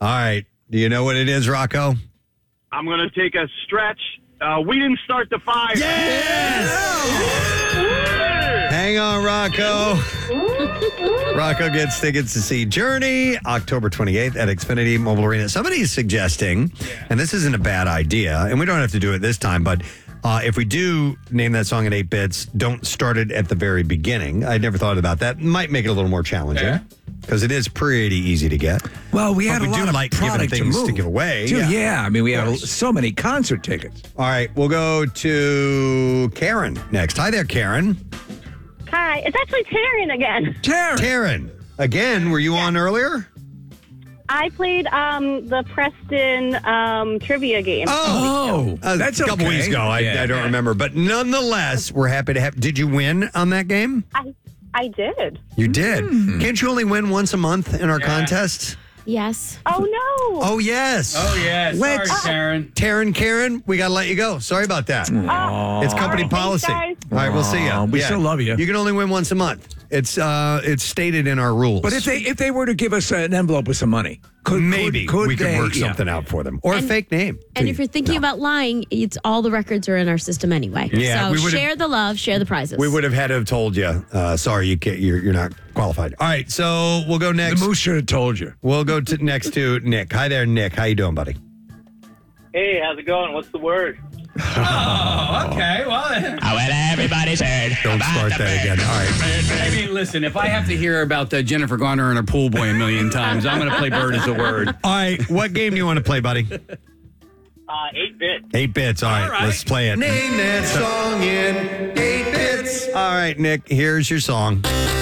All right. Do you know what it is, Rocco? I'm going to take a stretch. We didn't start the fire. Yes! Hang on, Rocco. Rocco gets tickets to see Journey October 28th at Xfinity Mobile Arena. Somebody's suggesting, and this isn't a bad idea, and we don't have to do it this time, but if we do name that song in 8 bits, don't start it at the very beginning. I never thought about that. Might make it a little more challenging. Because it is pretty easy to get. Well, we had a do lot of like giving product things to, to give away. Dude, yeah, I mean, we have so many concert tickets. All right, we'll go to Karen next. Hi there, Karen. Hi, it's actually Taryn again. Taryn. Again, were you on earlier? I played the Preston trivia game. That's a couple weeks ago. I don't remember. But nonetheless, we're happy to have. Did you win on that game? I did. You did. Can't you only win once a month in our contest? Yes. Oh, no. Oh, yes. Oh, yeah. Sorry, Karen. Karen, we got to let you go. Sorry about that. It's company policy. Thanks, All right, we'll see you. We still love you. You can only win once a month. It's stated in our rules. But if they were to give us an envelope with some money, could we could work something out for them. Or a fake name. And if you're thinking about lying, it's all the records are in our system anyway. Yeah, so share the love, share the prizes. We would have had to have told you, sorry, you're not qualified. All right, so we'll go next. The Moose should have told you. We'll go next to Nick. Hi there, Nick. How you doing, buddy? Hey, how's it going? What's the word? Oh, okay. Well, everybody's heard. Don't start that again. All right. I mean, listen, if I have to hear about Jennifer Garner and her pool boy a million times, I'm going to play Bird as a word. All right, what game do you want to play, buddy? 8-bit. 8 bits. All right, let's play it. Name that song in 8 bits. All right, Nick, here's your song.